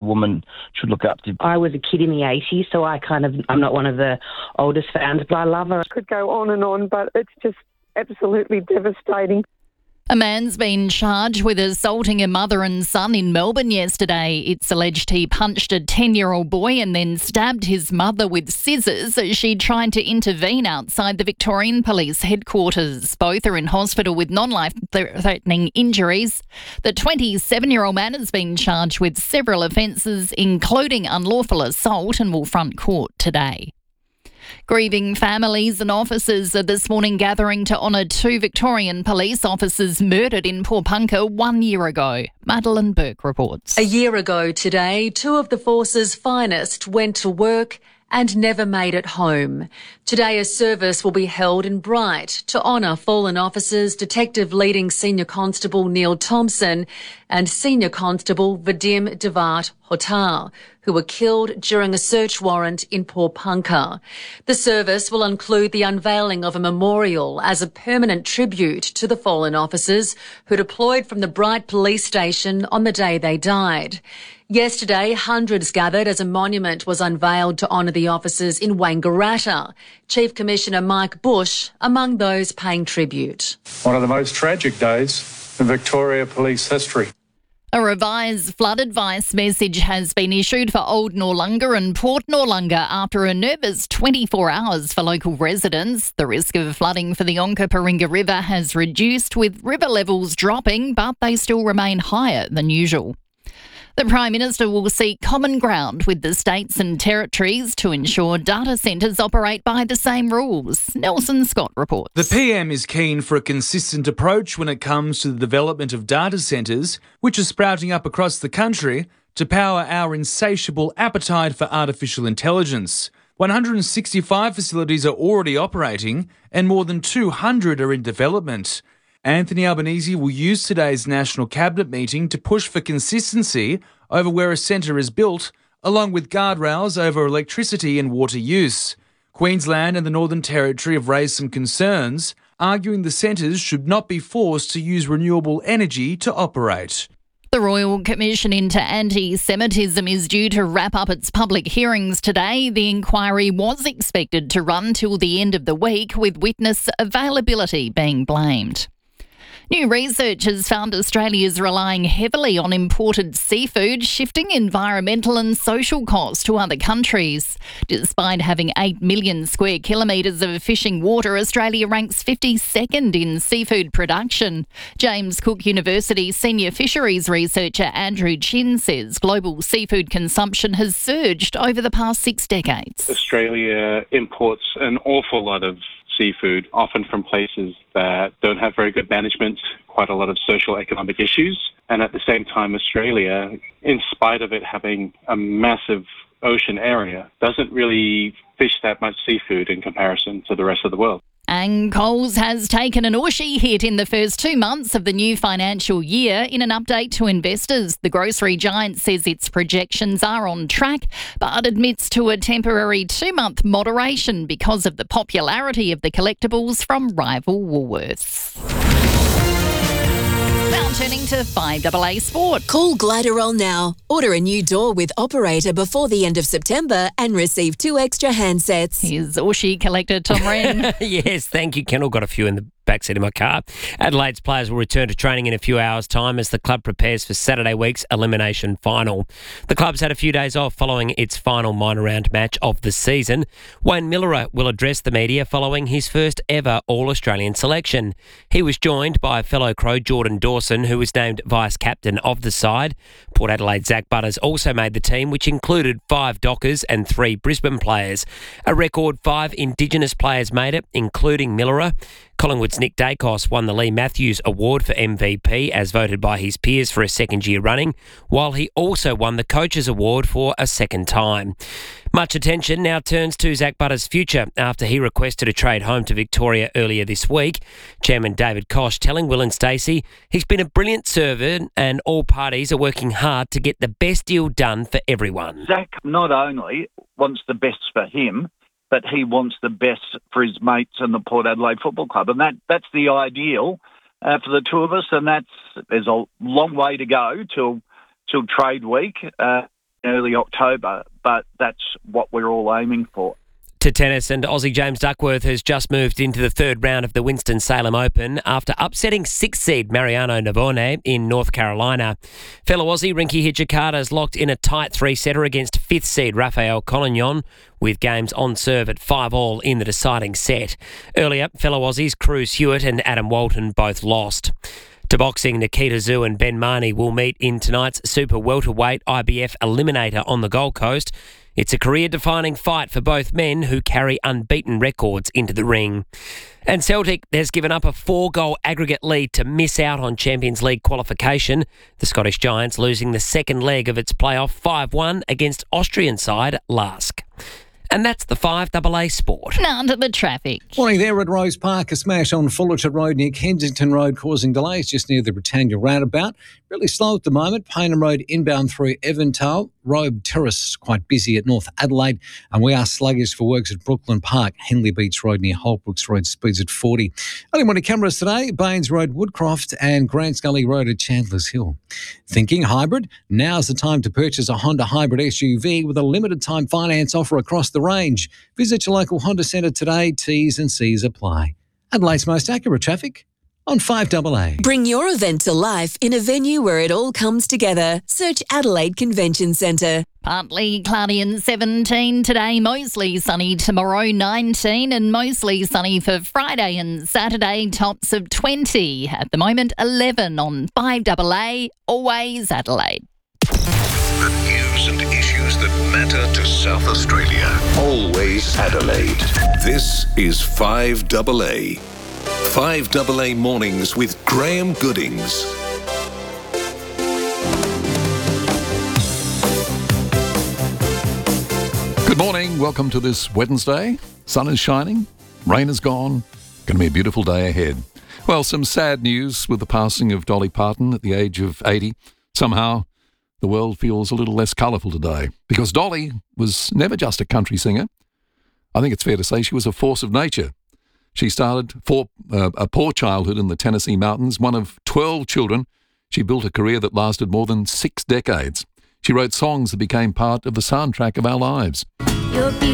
woman should look up to. I was a kid in the 80s, so I'm not one of the oldest fans, but I love her. Could go on, but it's just absolutely devastating. A man's been charged with assaulting a mother and son in Melbourne yesterday. It's alleged he punched a 10-year-old boy and then stabbed his mother with scissors as she tried to intervene outside the Victorian Police headquarters. Both are in hospital with non-life-threatening injuries. The 27-year-old man has been charged with several offences, including unlawful assault, and will front court today. Grieving families and officers are this morning gathering to honour 2 Victorian police officers murdered in Porepunkah 1 year ago. Madeline Burke reports. A year ago today, 2 of the force's finest went to work and never made it home. Today, a service will be held in Bright to honour fallen officers Detective Leading Senior Constable Neil Thompson and Senior Constable Vadim Devat Hotar, who were killed during a search warrant in Porepunkah. The service will include the unveiling of a memorial as a permanent tribute to the fallen officers who deployed from the Bright Police Station on the day they died. Yesterday, hundreds gathered as a monument was unveiled to honour the officers in Wangaratta. Chief Commissioner Mike Bush among those paying tribute. One of the most tragic days in Victoria Police history. A revised flood advice message has been issued for Old Noarlunga and Port Noarlunga after a nervous 24 hours for local residents. The risk of flooding for the Onkaparinga River has reduced, with river levels dropping, but they still remain higher than usual. The Prime Minister will seek common ground with the states and territories to ensure data centres operate by the same rules. Nelson Scott reports. The PM is keen for a consistent approach when it comes to the development of data centres, which are sprouting up across the country to power our insatiable appetite for artificial intelligence. 165 facilities are already operating and more than 200 are in development. Anthony Albanese will use today's National Cabinet meeting to push for consistency over where a centre is built, along with guardrails over electricity and water use. Queensland and the Northern Territory have raised some concerns, arguing the centres should not be forced to use renewable energy to operate. The Royal Commission into Anti-Semitism is due to wrap up its public hearings today. The inquiry was expected to run till the end of the week, with witness availability being blamed. New research has found Australia is relying heavily on imported seafood, shifting environmental and social costs to other countries. Despite having 8 million square kilometres of fishing water, Australia ranks 52nd in seafood production. James Cook University senior fisheries researcher Andrew Chin says global seafood consumption has surged over the past 6 decades. Australia imports an awful lot of seafood, often from places that don't have very good management, quite a lot of social economic issues. And at the same time, Australia, in spite of it having a massive ocean area, doesn't really fish that much seafood in comparison to the rest of the world. And Coles has taken an Aussie hit in the first 2 months of the new financial year. In an update to investors, the grocery giant says its projections are on track, but admits to a temporary 2-month moderation because of the popularity of the collectibles from rival Woolworths. Now turning to 5AA Sport. Call Gliderol now. Order a new door with Operator before the end of September and receive 2 extra handsets. Here's Aussie collector Tom Wren. Yes, thank you, Kendall. Got a few in the backseat of my car. Adelaide's players will return to training in a few hours' time as the club prepares for Saturday week's elimination final. The club's had a few days off following its final minor round match of the season. Wayne Miller will address the media following his first ever All-Australian selection. He was joined by fellow Crow Jordan Dawson, who was named vice-captain of the side. Port Adelaide's Zach Butters also made the team, which included 5 Dockers and 3 Brisbane players. A record 5 Indigenous players made it, including Miller. Collingwood's Nick Dacos won the Lee Matthews Award for MVP as voted by his peers for a second year running, while he also won the Coaches Award for a second time. Much attention now turns to Zach Butters' future after he requested a trade home to Victoria earlier this week. Chairman David Koch telling Will and Stacey he's been a brilliant servant and all parties are working hard to get the best deal done for everyone. Zach not only wants the best for him, but he wants the best for his mates and the Port Adelaide Football Club. And that's the ideal for the two of us. And there's a long way to go till trade week. early October, but that's what we're all aiming for. To tennis, and Aussie James Duckworth has just moved into the third round of the Winston-Salem Open after upsetting 6th seed Mariano Navone in North Carolina. Fellow Aussie Rinky Hijikata's locked in a tight 3-setter against 5th seed Rafael Collignon, with games on serve at 5-all in the deciding set. Earlier, fellow Aussies Cruz Hewitt and Adam Walton both lost. To boxing, Nikita Zhu and Ben Marnie will meet in tonight's super welterweight IBF Eliminator on the Gold Coast. It's a career-defining fight for both men who carry unbeaten records into the ring. And Celtic has given up a 4-goal aggregate lead to miss out on Champions League qualification. The Scottish Giants losing the second leg of its playoff 5-1 against Austrian side Lask. And that's the 5AA Sport. Now to the traffic. Morning there at Rose Park. A smash on Fullerton Road near Kensington Road causing delays just near the Britannia roundabout. Really slow at the moment. Paynham Road inbound through Evandale. Robe Terrace quite busy at North Adelaide. And we are sluggish for works at Brooklyn Park. Henley Beach Road near Holbrooks Road speeds at 40. Early morning cameras today. Baines Road, Woodcroft and Grants Gully Road at Chandler's Hill. Thinking hybrid? Now's the time to purchase a Honda hybrid SUV with a limited time finance offer across the range. Visit your local Honda Centre today. T's and C's apply. Adelaide's most accurate traffic on 5AA. Bring your event to life in a venue where it all comes together. Search Adelaide Convention Centre. Partly cloudy and 17 today, mostly sunny tomorrow 19 and mostly sunny for Friday and Saturday, tops of 20. At the moment 11 on 5AA, always Adelaide. The news and issues that matter to South Australia. Always Adelaide. This is 5AA. 5AA Mornings with Graham Goodings. Good morning. Welcome to this Wednesday. Sun is shining. Rain is gone. Going to be a beautiful day ahead. Well, some sad news with the passing of Dolly Parton at the age of 80. Somehow, the world feels a little less colourful today because Dolly was never just a country singer. I think it's fair to say she was a force of nature. She started a poor childhood in the Tennessee mountains, one of 12 children. She built a career that lasted more than 6 decades. She wrote songs that became part of the soundtrack of our lives.